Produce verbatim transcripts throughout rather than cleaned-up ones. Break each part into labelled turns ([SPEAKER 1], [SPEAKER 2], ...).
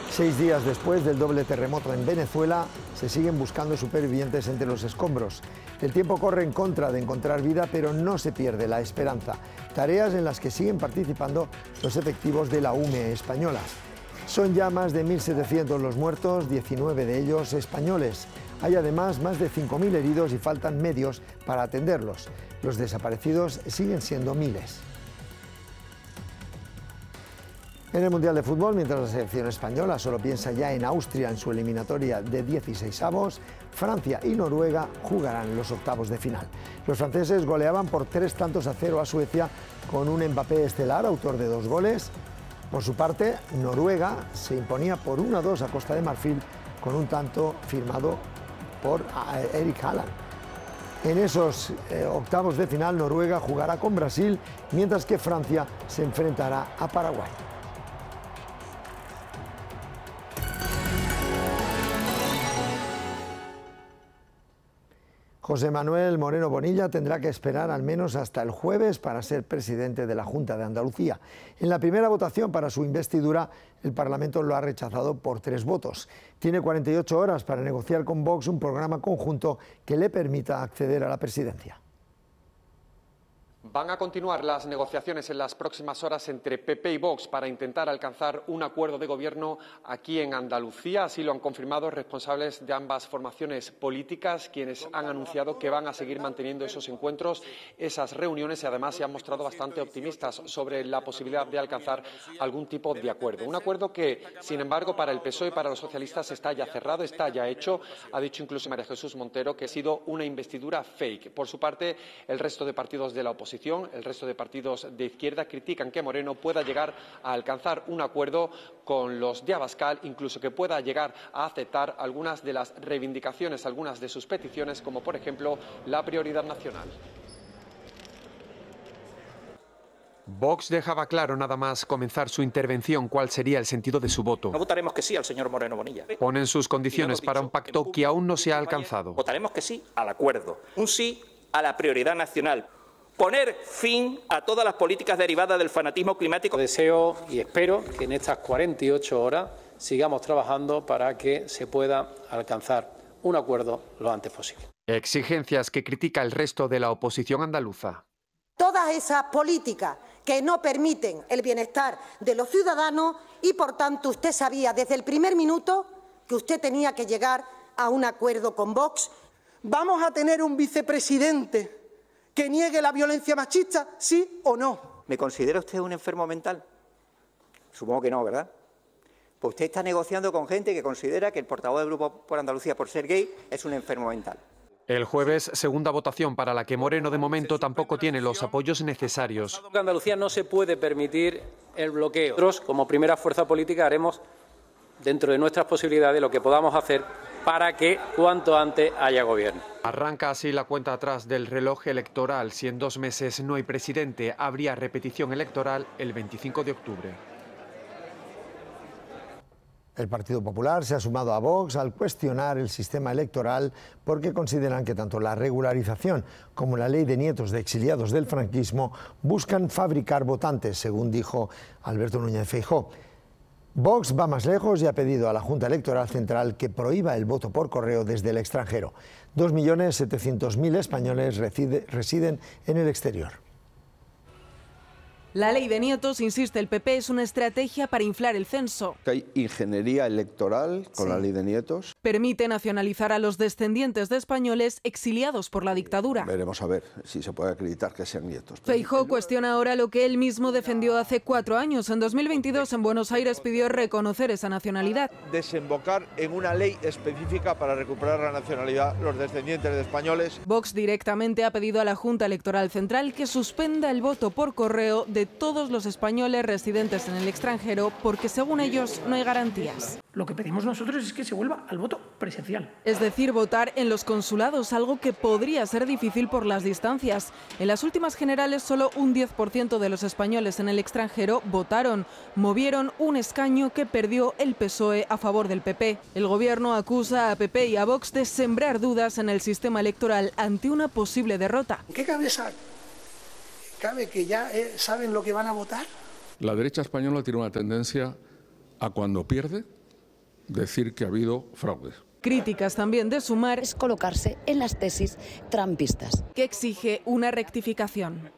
[SPEAKER 1] Seis días después del doble terremoto en Venezuela, se siguen buscando supervivientes entre los escombros. El tiempo corre en contra de encontrar vida, pero no se pierde la esperanza. Tareas en las que siguen participando los efectivos de la U M E española. Son ya más de mil setecientos los muertos, diecinueve de ellos españoles. Hay además más de cinco mil heridos y faltan medios para atenderlos. Los desaparecidos siguen siendo miles. En el Mundial de Fútbol, mientras la selección española solo piensa ya en Austria en su eliminatoria de dieciseisavos, Francia y Noruega jugarán los octavos de final. Los franceses goleaban por tres tantos a cero a Suecia con un Mbappé estelar, autor de dos goles. Por su parte, Noruega se imponía por uno a dos a Costa de Marfil con un tanto firmado por Erling Haaland. En esos eh, octavos de final, Noruega jugará con Brasil, mientras que Francia se enfrentará a Paraguay. José Manuel Moreno Bonilla tendrá que esperar al menos hasta el jueves para ser presidente de la Junta de Andalucía. En la primera votación para su investidura, el Parlamento lo ha rechazado por tres votos. Tiene cuarenta y ocho horas para negociar con Vox un programa conjunto que le permita acceder a la presidencia.
[SPEAKER 2] Van a continuar las negociaciones en las próximas horas entre P P y Vox para intentar alcanzar un acuerdo de gobierno aquí en Andalucía. Así lo han confirmado responsables de ambas formaciones políticas, quienes han anunciado que van a seguir manteniendo esos encuentros, esas reuniones, y además se han mostrado bastante optimistas sobre la posibilidad de alcanzar algún tipo de acuerdo. Un acuerdo que, sin embargo, para el P S O E y para los socialistas está ya cerrado, está ya hecho. Ha dicho incluso María Jesús Montero que ha sido una investidura fake. Por su parte, el resto de partidos de la oposición, el resto de partidos de izquierda, critican que Moreno pueda llegar a alcanzar un acuerdo con los de Abascal, incluso que pueda llegar a aceptar algunas de las reivindicaciones, algunas de sus peticiones, como por ejemplo la prioridad nacional. Vox dejaba claro nada más comenzar su intervención cuál sería el sentido de su voto.
[SPEAKER 3] No votaremos que sí al señor Moreno Bonilla.
[SPEAKER 2] Ponen sus condiciones para un pacto que aún no se ha alcanzado.
[SPEAKER 3] Votaremos que sí al acuerdo, un sí a la prioridad nacional. Poner fin a todas las políticas derivadas del fanatismo climático.
[SPEAKER 4] Deseo y espero que en estas cuarenta y ocho horas sigamos trabajando para que se pueda alcanzar un acuerdo lo antes posible.
[SPEAKER 2] Exigencias que critica el resto de la oposición andaluza.
[SPEAKER 5] Todas esas políticas que no permiten el bienestar de los ciudadanos y, por tanto, usted sabía desde el primer minuto que usted tenía que llegar a un acuerdo con Vox.
[SPEAKER 6] ¿Vamos a tener un vicepresidente que niegue la violencia machista, sí o no?
[SPEAKER 3] ¿Me considera usted un enfermo mental? Supongo que no, ¿verdad? Pues usted está negociando con gente que considera que el portavoz del Grupo por Andalucía por ser gay es un enfermo mental.
[SPEAKER 2] El jueves, segunda votación para la que Moreno de momento tampoco tiene los apoyos necesarios.
[SPEAKER 4] En Andalucía no se puede permitir el bloqueo. Nosotros, como primera fuerza política, haremos dentro de nuestras posibilidades lo que podamos hacer para que cuanto antes haya gobierno.
[SPEAKER 2] Arranca así la cuenta atrás del reloj electoral. Si en dos meses no hay presidente, habría repetición electoral el veinticinco de octubre.
[SPEAKER 1] El Partido Popular se ha sumado a Vox al cuestionar el sistema electoral porque consideran que tanto la regularización como la ley de nietos de exiliados del franquismo buscan fabricar votantes, según dijo Alberto Núñez Feijóo. Vox va más lejos y ha pedido a la Junta Electoral Central que prohíba el voto por correo desde el extranjero. dos millones setecientos mil españoles reside, residen en el exterior.
[SPEAKER 7] La ley de nietos, insiste el P P, es una estrategia para inflar el censo.
[SPEAKER 8] Hay ingeniería electoral con sí. La ley de nietos.
[SPEAKER 7] Permite nacionalizar a los descendientes de españoles exiliados por la dictadura.
[SPEAKER 8] Veremos a ver si se puede acreditar que sean nietos.
[SPEAKER 7] Feijóo cuestiona ahora lo que él mismo defendió hace cuatro años. En dos mil veintidós, en Buenos Aires, pidió reconocer esa nacionalidad.
[SPEAKER 9] Desembocar en una ley específica para recuperar la nacionalidad los descendientes de españoles.
[SPEAKER 7] Vox directamente ha pedido a la Junta Electoral Central que suspenda el voto por correo de todos los españoles residentes en el extranjero porque, según ellos, no hay garantías.
[SPEAKER 10] Lo que pedimos nosotros es que se vuelva al voto presencial.
[SPEAKER 7] Es decir, votar en los consulados, algo que podría ser difícil por las distancias. En las últimas generales, solo un diez por ciento de los españoles en el extranjero votaron. Movieron un escaño que perdió el P S O E a favor del P P. El gobierno acusa a P P y a Vox de sembrar dudas en el sistema electoral ante una posible derrota.
[SPEAKER 6] ¿En qué cabeza cabe que ya eh, saben lo que van a votar?
[SPEAKER 11] La derecha española tiene una tendencia a, cuando pierde, decir que ha habido fraude.
[SPEAKER 7] Críticas también de Sumar,
[SPEAKER 12] es colocarse en las tesis trampistas,
[SPEAKER 7] que exige una rectificación.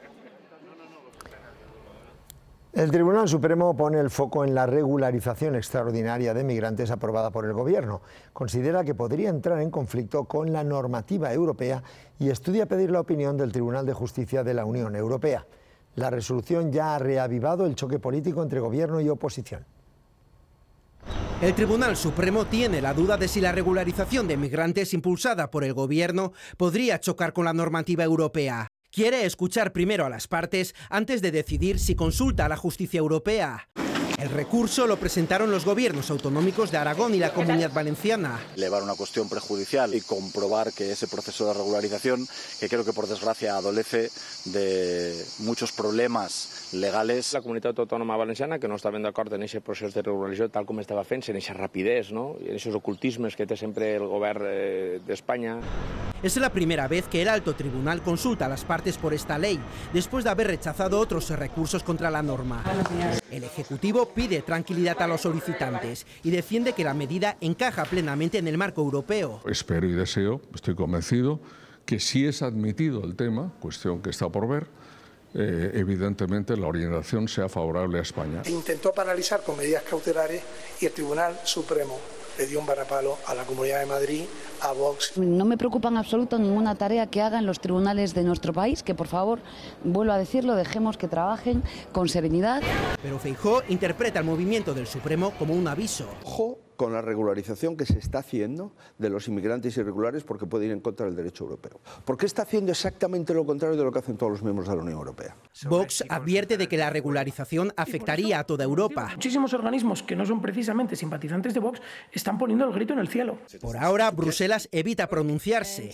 [SPEAKER 1] El Tribunal Supremo pone el foco en la regularización extraordinaria de migrantes aprobada por el Gobierno. Considera que podría entrar en conflicto con la normativa europea y estudia pedir la opinión del Tribunal de Justicia de la Unión Europea. La resolución ya ha reavivado el choque político entre Gobierno y oposición.
[SPEAKER 13] El Tribunal Supremo tiene la duda de si la regularización de migrantes impulsada por el Gobierno podría chocar con la normativa europea. Quiere escuchar primero a las partes antes de decidir si consulta a la justicia europea. El recurso lo presentaron los gobiernos autonómicos de Aragón y la Comunidad Valenciana.
[SPEAKER 14] Elevar una cuestión prejudicial y comprobar que ese proceso de regularización, que creo que por desgracia adolece de muchos problemas legales.
[SPEAKER 15] La Comunitat Autònoma Valenciana, que no està ben d'acord en aquest procés de regularització tal com estava fent, en aquesta rapidez, no? I en aquests ocultismes que té sempre el govern eh, d'Espanya.
[SPEAKER 13] Es la primera vez que el alto tribunal consulta a las partes por esta ley, después de haber rechazado otros recursos contra la norma. El Ejecutivo pide tranquilidad a los solicitantes y defiende que la medida encaja plenamente en el marco europeo.
[SPEAKER 11] Espero y deseo, estoy convencido, que si es admitido el tema, cuestión que está por ver, eh, evidentemente la orientación sea favorable a España.
[SPEAKER 10] Intentó paralizar con medidas cautelares y el Tribunal Supremo le dio un varapalo a la Comunidad de Madrid, a Vox.
[SPEAKER 12] No me preocupa en absoluto ninguna tarea que hagan los tribunales de nuestro país, que por favor, vuelvo a decirlo, dejemos que trabajen con serenidad.
[SPEAKER 13] Pero Feijóo interpreta el movimiento del Supremo como un aviso.
[SPEAKER 8] Ojo con la regularización que se está haciendo de los inmigrantes irregulares porque puede ir en contra del derecho europeo. Porque está haciendo exactamente lo contrario de lo que hacen todos los miembros de la Unión Europea.
[SPEAKER 13] Vox advierte de que la regularización afectaría a toda Europa.
[SPEAKER 10] Muchísimos organismos que no son precisamente simpatizantes de Vox están poniendo el grito en el cielo.
[SPEAKER 13] Por ahora, Bruselas evita pronunciarse.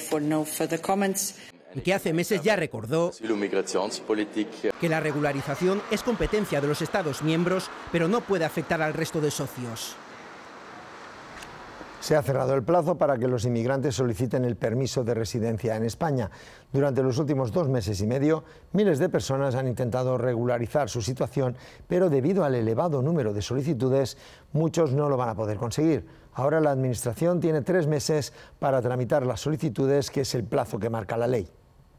[SPEAKER 13] Y que hace meses ya recordó que la regularización es competencia de los Estados miembros, pero no puede afectar al resto de socios.
[SPEAKER 1] Se ha cerrado el plazo para que los inmigrantes soliciten el permiso de residencia en España. Durante los últimos dos meses y medio, miles de personas han intentado regularizar su situación, pero debido al elevado número de solicitudes, muchos no lo van a poder conseguir. Ahora la Administración tiene tres meses para tramitar las solicitudes, que es el plazo que marca la ley.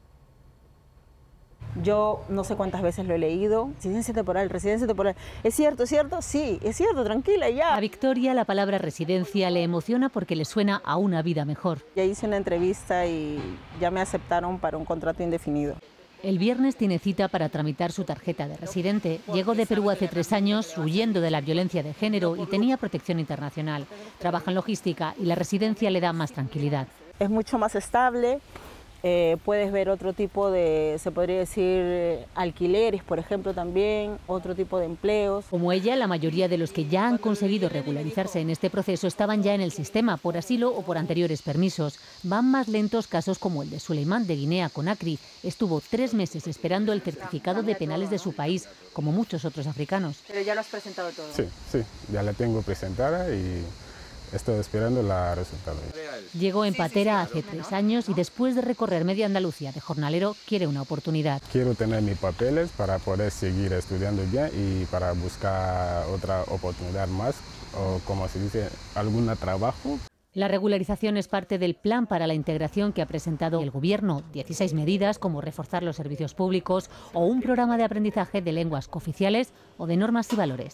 [SPEAKER 16] Yo no sé cuántas veces lo he leído. Residencia temporal, residencia temporal. ¿Es cierto, es cierto? Sí, es cierto, tranquila, ya.
[SPEAKER 17] A Victoria la palabra residencia le emociona porque le suena a una vida mejor.
[SPEAKER 16] Ya hice una entrevista y ya me aceptaron para un contrato indefinido.
[SPEAKER 17] El viernes tiene cita para tramitar su tarjeta de residente. Llegó de Perú hace tres años huyendo de la violencia de género y tenía protección internacional. Trabaja en logística y la residencia le da más tranquilidad.
[SPEAKER 16] Es mucho más estable. Eh, puedes ver otro tipo de, se podría decir, alquileres, por ejemplo, también, otro tipo de empleos.
[SPEAKER 17] Como ella, la mayoría de los que ya han conseguido regularizarse en este proceso estaban ya en el sistema por asilo o por anteriores permisos. Van más lentos casos como el de Suleimán de Guinea Conakry. Estuvo tres meses esperando el certificado de penales de su país, como muchos otros africanos.
[SPEAKER 16] Pero ya lo has presentado todo.
[SPEAKER 18] Sí, sí, ya la tengo presentada y estoy esperando la resultado.
[SPEAKER 17] Llegó en patera hace tres años y después de recorrer media Andalucía de jornalero quiere una oportunidad.
[SPEAKER 18] Quiero tener mis papeles para poder seguir estudiando bien y para buscar otra oportunidad más, o como se dice, algún trabajo.
[SPEAKER 17] La regularización es parte del plan para la integración que ha presentado el Gobierno. dieciséis medidas como reforzar los servicios públicos o un programa de aprendizaje de lenguas cooficiales o de normas y valores.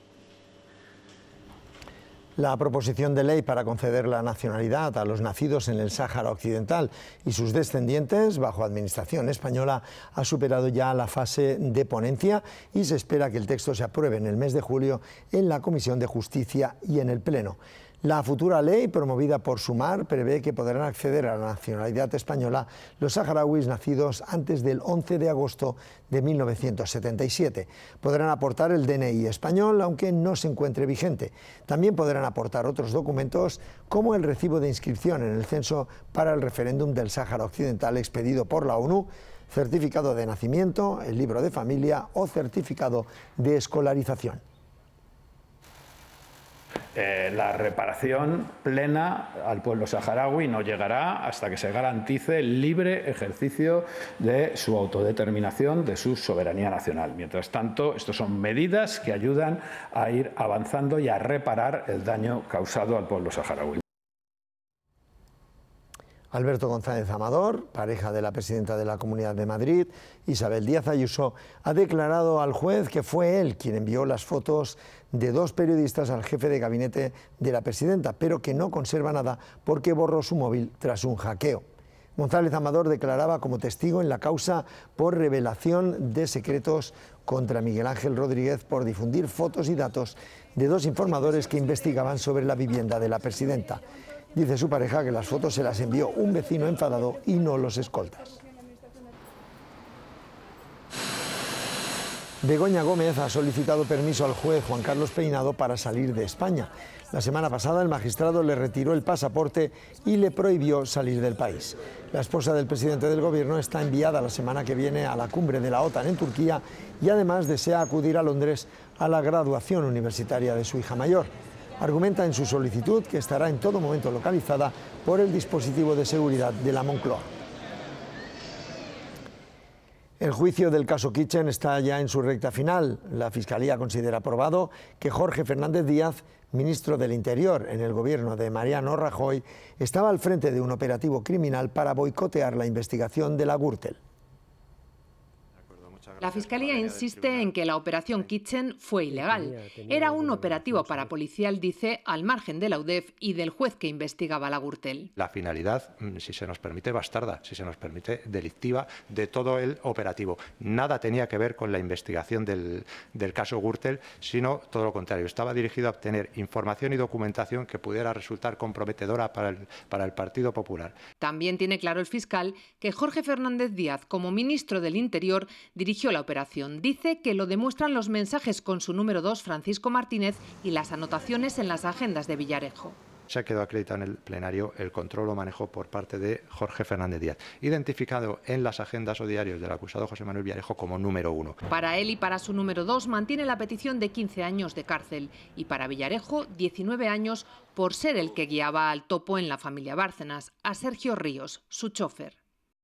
[SPEAKER 1] La proposición de ley para conceder la nacionalidad a los nacidos en el Sáhara Occidental y sus descendientes bajo administración española ha superado ya la fase de ponencia y se espera que el texto se apruebe en el mes de julio en la Comisión de Justicia y en el Pleno. La futura ley, promovida por Sumar, prevé que podrán acceder a la nacionalidad española los saharauis nacidos antes del once de agosto de mil novecientos setenta y siete. Podrán aportar el D N I español, aunque no se encuentre vigente. También podrán aportar otros documentos, como el recibo de inscripción en el censo para el referéndum del Sáhara Occidental expedido por la ONU, certificado de nacimiento, el libro de familia o certificado de escolarización.
[SPEAKER 19] Eh, la reparación plena al pueblo saharaui no llegará hasta que se garantice el libre ejercicio de su autodeterminación, de su soberanía nacional. Mientras tanto, estas son medidas que ayudan a ir avanzando y a reparar el daño causado al pueblo saharaui.
[SPEAKER 1] Alberto González Amador, pareja de la presidenta de la Comunidad de Madrid, Isabel Díaz Ayuso, ha declarado al juez que fue él quien envió las fotos de dos periodistas al jefe de gabinete de la presidenta, pero que no conserva nada porque borró su móvil tras un hackeo. González Amador declaraba como testigo en la causa por revelación de secretos contra Miguel Ángel Rodríguez por difundir fotos y datos de dos informadores que investigaban sobre la vivienda de la presidenta. Dice su pareja que las fotos se las envió un vecino enfadado y no los escoltas. Begoña Gómez ha solicitado permiso al juez Juan Carlos Peinado para salir de España. La semana pasada el magistrado le retiró el pasaporte y le prohibió salir del país. La esposa del presidente del gobierno está enviada la semana que viene a la cumbre de la OTAN en Turquía y además desea acudir a Londres a la graduación universitaria de su hija mayor. Argumenta en su solicitud que estará en todo momento localizada por el dispositivo de seguridad de la Moncloa. El juicio del caso Kitchen está ya en su recta final. La Fiscalía considera probado que Jorge Fernández Díaz, ministro del Interior en el gobierno de Mariano Rajoy, estaba al frente de un operativo criminal para boicotear la investigación de la Gürtel.
[SPEAKER 20] La Fiscalía insiste en que la operación Kitchen fue ilegal. Era un operativo parapolicial, dice, al margen de la U D E F y del juez que investigaba la Gürtel.
[SPEAKER 21] La finalidad, si se nos permite, bastarda, si se nos permite, delictiva de todo el operativo. Nada tenía que ver con la investigación del, del caso Gürtel, sino todo lo contrario. Estaba dirigido a obtener información y documentación que pudiera resultar comprometedora para el, para el Partido Popular.
[SPEAKER 20] También tiene claro el fiscal que Jorge Fernández Díaz, como ministro del Interior, dirigió la operación. Dice que lo demuestran los mensajes con su número dos, Francisco Martínez, y las anotaciones en las agendas de Villarejo.
[SPEAKER 21] Se ha quedado acreditado en el plenario el control o manejo por parte de Jorge Fernández Díaz, identificado en las agendas o diarios del acusado José Manuel Villarejo como número uno.
[SPEAKER 20] Para él y para su número dos mantiene la petición de quince años de cárcel y para Villarejo diecinueve años por ser el que guiaba al topo en la familia Bárcenas, a Sergio Ríos, su chofer.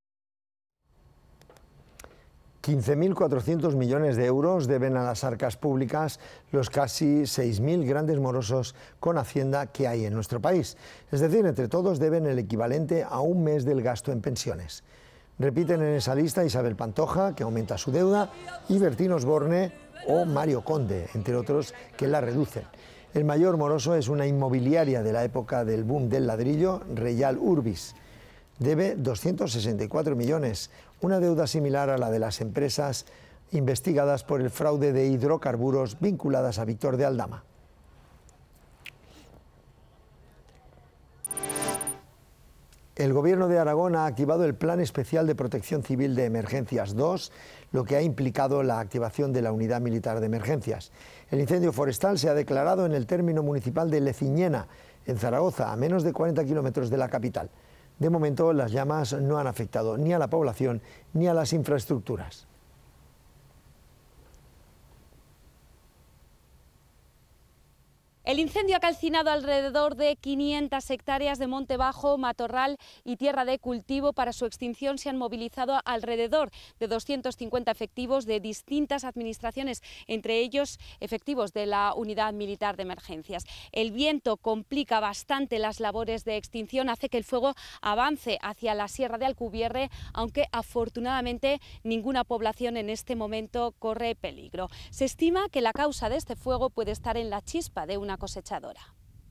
[SPEAKER 1] quince mil cuatrocientos millones de euros deben a las arcas públicas los casi seis mil grandes morosos con Hacienda que hay en nuestro país. Es decir, entre todos deben el equivalente a un mes del gasto en pensiones. Repiten en esa lista Isabel Pantoja, que aumenta su deuda, y Bertín Osborne o Mario Conde, entre otros, que la reducen. El mayor moroso es una inmobiliaria de la época del boom del ladrillo, Reyal Urbis. Debe doscientos sesenta y cuatro millones, una deuda similar a la de las empresas investigadas por el fraude de hidrocarburos vinculadas a Víctor de Aldama. El Gobierno de Aragón ha activado el Plan Especial de Protección Civil de Emergencias dos, lo que ha implicado la activación de la Unidad Militar de Emergencias. El incendio forestal se ha declarado en el término municipal de Leciñena, en Zaragoza, a menos de cuarenta kilómetros de la capital. De momento, las llamas no han afectado ni a la población ni a las infraestructuras.
[SPEAKER 22] El incendio ha calcinado alrededor de quinientas hectáreas de monte bajo, matorral y tierra de cultivo. Para su extinción se han movilizado alrededor de doscientos cincuenta efectivos de distintas administraciones, entre ellos efectivos de la Unidad Militar de Emergencias. El viento complica bastante las labores de extinción, hace que el fuego avance hacia la Sierra de Alcubierre, aunque afortunadamente ninguna población en este momento corre peligro. Se estima que la causa de este fuego puede estar en la chispa de una cosechadora.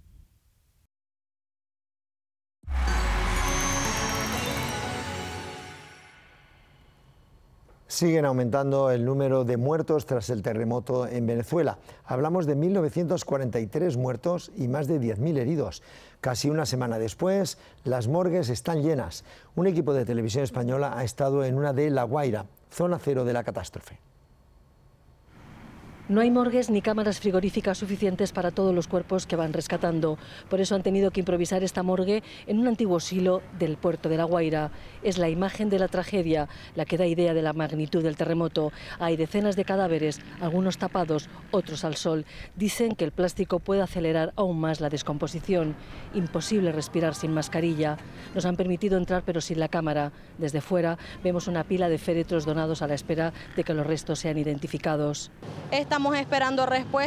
[SPEAKER 1] Siguen aumentando el número de muertos tras el terremoto en Venezuela. Hablamos de mil novecientos cuarenta y tres muertos y más de diez mil heridos. Casi una semana después, las morgues están llenas. Un equipo de televisión española ha estado en una de La Guaira, zona cero de la catástrofe.
[SPEAKER 3] No hay morgues ni cámaras frigoríficas suficientes para todos los cuerpos que van rescatando. Por eso han tenido que improvisar esta morgue en un antiguo silo del puerto de La Guaira. Es la imagen de la tragedia, la que da idea de la magnitud del terremoto. Hay decenas de cadáveres, algunos tapados, otros al sol. Dicen que el plástico puede acelerar aún más la descomposición. Imposible respirar sin mascarilla. Nos han permitido entrar pero sin la cámara. Desde fuera vemos una pila de féretros donados a la espera de que los restos sean identificados.
[SPEAKER 5] Estamos esperando respuesta.